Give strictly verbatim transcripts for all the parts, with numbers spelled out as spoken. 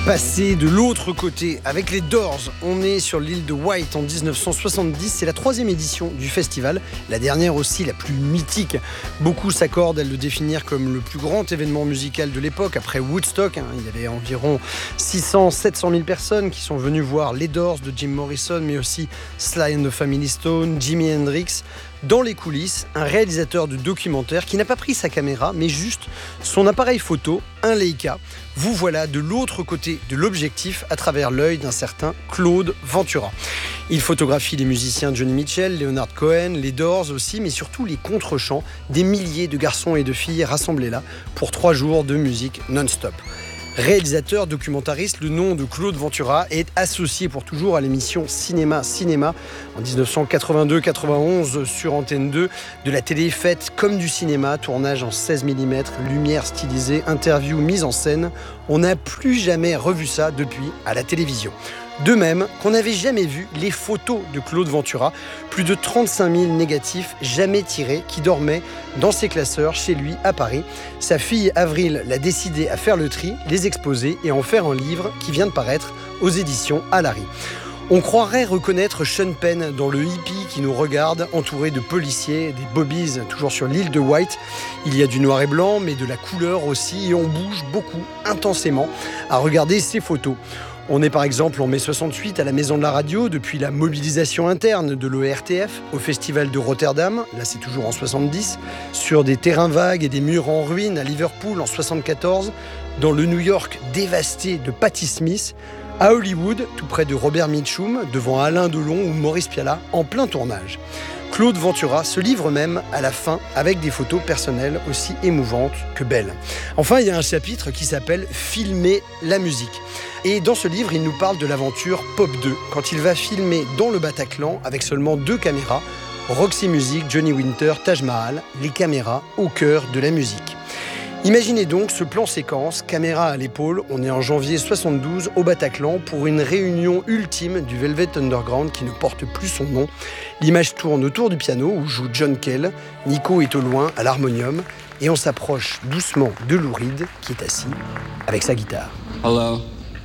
Passer de l'autre côté avec les Doors. On est sur l'île de Wight en dix-neuf cent soixante-dix. C'est la troisième édition du festival, la dernière aussi la plus mythique. Beaucoup s'accordent à le définir comme le plus grand événement musical de l'époque après Woodstock. Il y avait environ six cents à sept cent mille personnes qui sont venues voir les Doors de Jim Morrison, mais aussi Sly and the Family Stone, Jimi Hendrix. Dans les coulisses, un réalisateur de documentaire qui n'a pas pris sa caméra, mais juste son appareil photo, un Leica. Vous voilà de l'autre côté de l'objectif à travers l'œil d'un certain Claude Ventura. Il photographie les musiciens Johnny Mitchell, Leonard Cohen, les Doors aussi, mais surtout les contre-chants des milliers de garçons et de filles rassemblés là pour trois jours de musique non-stop. Réalisateur, documentariste, le nom de Claude Ventura est associé pour toujours à l'émission Cinéma Cinéma en dix-neuf cent quatre-vingt-deux quatre-vingt-onze sur Antenne deux, de la télé faite comme du cinéma, tournage en seize millimètres, lumière stylisée, interview, mise en scène. On n'a plus jamais revu ça depuis à la télévision. De même qu'on n'avait jamais vu les photos de Claude Ventura, plus de trente-cinq mille négatifs jamais tirés qui dormaient dans ses classeurs chez lui à Paris. Sa fille Avril l'a décidé à faire le tri, les exposer et en faire un livre qui vient de paraître aux éditions Alary. On croirait reconnaître Sean Penn dans le hippie qui nous regarde, entouré de policiers, des bobbies, toujours sur l'île de Wight. Il y a du noir et blanc, mais de la couleur aussi, et on bouge beaucoup, intensément, à regarder ces photos. On est par exemple en mai soixante-huit à la Maison de la Radio, depuis la mobilisation interne de l'O R T F au Festival de Rotterdam, là c'est toujours en soixante-dix, sur des terrains vagues et des murs en ruine à Liverpool en soixante-quatorze, dans le New York dévasté de Patti Smith, à Hollywood, tout près de Robert Mitchum, devant Alain Delon ou Maurice Pialat, en plein tournage. Claude Ventura se livre même à la fin avec des photos personnelles aussi émouvantes que belles. Enfin, il y a un chapitre qui s'appelle « Filmer la musique ». Et dans ce livre, il nous parle de l'aventure Pop deux, quand il va filmer dans le Bataclan avec seulement deux caméras, Roxy Music, Johnny Winter, Taj Mahal, les caméras au cœur de la musique. Imaginez donc ce plan séquence, caméra à l'épaule, on est en janvier soixante-douze au Bataclan pour une réunion ultime du Velvet Underground qui ne porte plus son nom. L'image tourne autour du piano où joue John Cale, Nico est au loin à l'harmonium et on s'approche doucement de Lou Reed qui est assis avec sa guitare. Hello.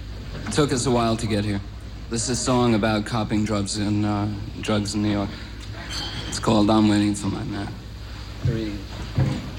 It took us a while to get here. This is a song about copping drugs in, uh, drugs in New York. It's called I'm Waiting for My Man. Three.